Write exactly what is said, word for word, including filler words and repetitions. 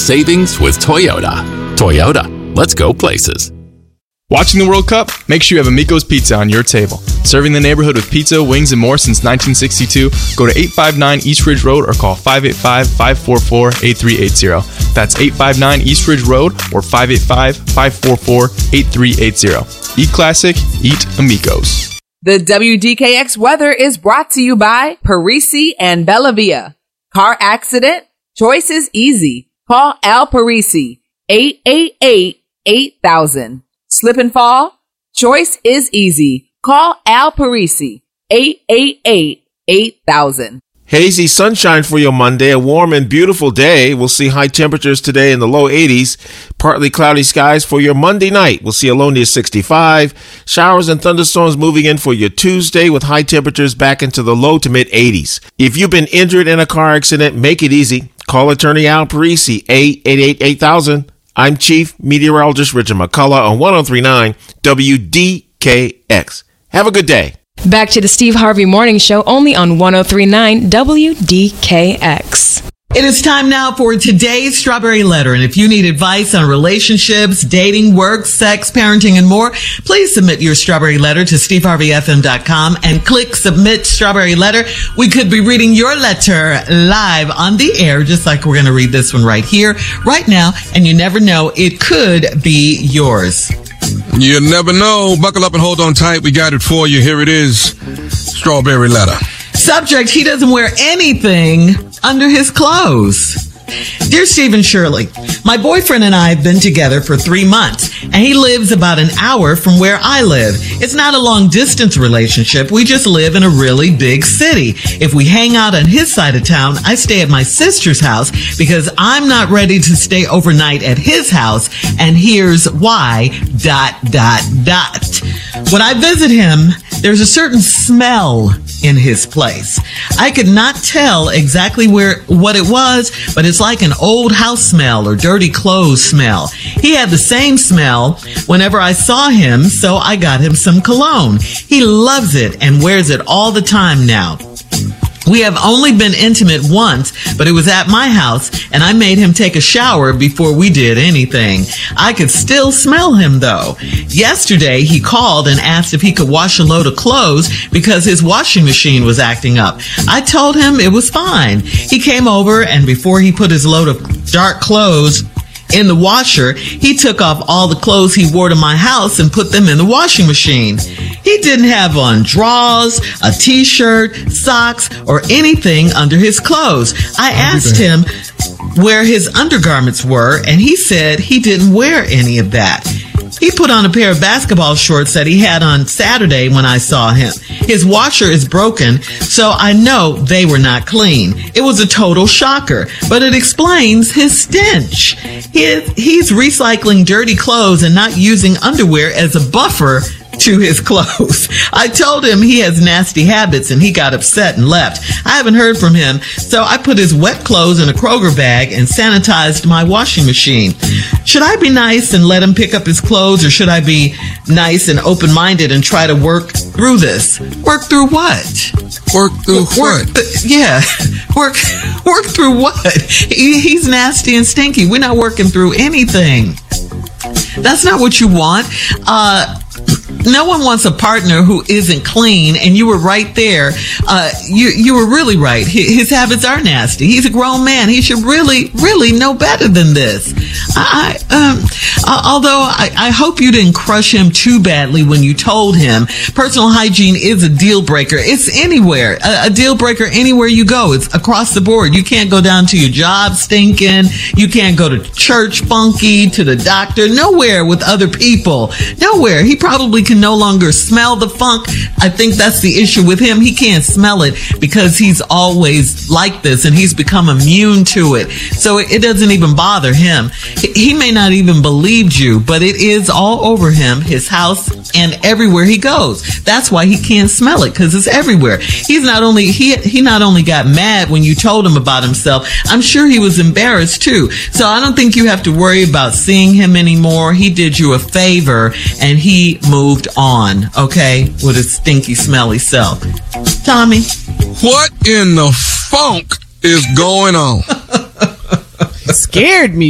savings with Toyota. Toyota, let's go places. Watching the World Cup? Make sure you have Amico's Pizza on your table. Serving the neighborhood with pizza, wings, and more since nineteen sixty-two, go to eight five nine East Ridge Road or call five eight five, five four four, eight three eight zero. That's eight five nine East Ridge Road or five eight five, five four four, eight three eight zero. Eat classic, eat Amico's. The W D K X weather is brought to you by Parisi and Bellavia. Car accident? Choice is easy. Call Al Parisi, eight eight eight, eight thousand. Slip and fall? Choice is easy. Call Al Parisi, eight eight eight, eight thousand. Hazy sunshine for your Monday, a warm and beautiful day. We'll see high temperatures today in the low eighties. Partly cloudy skies for your Monday night. We'll see a low near sixty-five. Showers and thunderstorms moving in for your Tuesday with high temperatures back into the low to mid eighties. If you've been injured in a car accident, make it easy. Call attorney Al Parisi, eight eight eight, eight thousand. I'm Chief Meteorologist Richard McCullough on one oh three point nine W D K X. Have a good day. Back to the Steve Harvey Morning Show, only on one oh three point nine W D K X. It is time now for today's Strawberry Letter. And if you need advice on relationships, dating, work, sex, parenting, and more, please submit your Strawberry Letter to steve harvey f m dot com and click Submit Strawberry Letter. We could be reading your letter live on the air, just like we're going to read this one right here, right now. And you never know, it could be yours. You never know. Buckle up and hold on tight. We got it for you. Here it is. Strawberry Letter. Subject, he doesn't wear anything under his clothes. Dear Steve and Shirley, my boyfriend and I have been together for three months, and he lives about an hour from where I live. It's not a long distance relationship. We just live in a really big city. If we hang out on his side of town, I stay at my sister's house because I'm not ready to stay overnight at his house, and here's why, dot, dot, dot. When I visit him, there's a certain smell in his place. I could not tell exactly where what it was, but it's like an old house smell or dirty clothes smell. He had the same smell whenever I saw him, so I got him some cologne. He loves it and wears it all the time now. We have only been intimate once, but it was at my house, and I made him take a shower before we did anything. I could still smell him, though. Yesterday, he called and asked if he could wash a load of clothes because his washing machine was acting up. I told him it was fine. He came over, and before he put his load of dark clothes in the washer, he took off all the clothes he wore to my house and put them in the washing machine. He didn't have on drawers, a t-shirt, socks, or anything under his clothes. I asked him where his undergarments were, and he said he didn't wear any of that. He put on a pair of basketball shorts that he had on Saturday when I saw him. His washer is broken, so I know they were not clean. It was a total shocker, but it explains his stench. He, he's recycling dirty clothes and not using underwear as a buffer to his clothes. I told him he has nasty habits and he got upset and left. I haven't heard from him, so I put his wet clothes in a Kroger bag and sanitized my washing machine. Should I be nice and let him pick up his clothes, or should I be nice and open-minded and try to work through this? Work through what? Work through work, what? Th- yeah. Work work through what? He, he's nasty and stinky. We're not working through anything. That's not what you want. Uh, no one wants a partner who isn't clean, and you were right there. Uh, you you were really right. His habits are nasty. He's a grown man. He should really, really know better than this. I, um, uh, although I, I hope you didn't crush him too badly when you told him personal hygiene is a deal breaker. It's anywhere, a, a deal breaker anywhere you go. It's across the board. You can't go down to your job stinking. You can't go to church funky, to the doctor, nowhere with other people. Nowhere. He probably can no longer smell the funk. I think that's the issue with him. He can't smell it because he's always like this and he's become immune to it. So it doesn't even bother him. He may not even believe you, but it is all over him, his house, and everywhere he goes. That's why he can't smell it, because it's everywhere. He's not only, he, he not only got mad when you told him about himself, I'm sure he was embarrassed too. So I don't think you have to worry about seeing him anymore. He did you a favor and he moved on, okay, with his stinky, smelly self. Tommy? What in the funk is going on? Scared me.